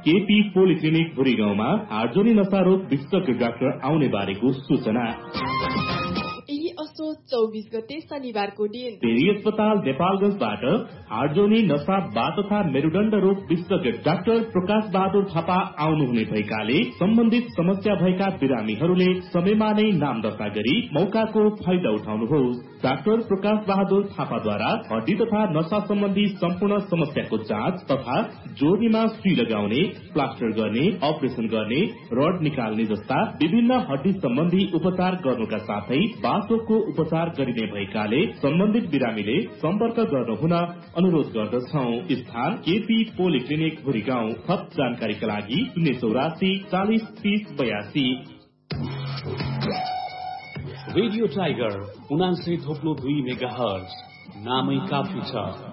KP polyclinic भुरीगाउँमा हार्जोनी नसारोग विशेषज्ञ doctor आउने बारेको सूचना। असोज 24 गते शनिबारको दिन पेरी अस्पताल नेपालगञ्जबाट हार्जोनी नसा बात तथा मेरुदण्ड रोग विशेषज्ञ डाक्टर प्रकाश बहादुर थापा आउनुहुने भएकाले सम्बन्धित समस्या भएका बिरामीहरूले समयमा नै नाम दर्ता गरी मौकाको फाइदा उठाउनुहोस्। डाक्टर प्रकाश बहादुर थापाद्वारा हड्डी तथा नसा सम्बन्धी सम्पूर्ण समस्याको जाँच तथा जोडनीमा सुई लगाउने, प्लास्टर गर्ने, अपरेसन गर्ने, रड निकाल्ने जस्ता विभिन्न हड्डी सम्बन्धी उपचार गर्नुका साथै बाथरोगको उपचार गरिने भएकाले सम्बन्धित बिरामीले सम्पर्क गर्नुहुन अनुरोध गर्दछौ। स्थान केपी पोलिक्लिनिक भुरीगाउँ। थप जानकारीका लागि 084 40 30 82। रेडियो टाइगर 79.2 मेगाहर्ज नामै काफी छ।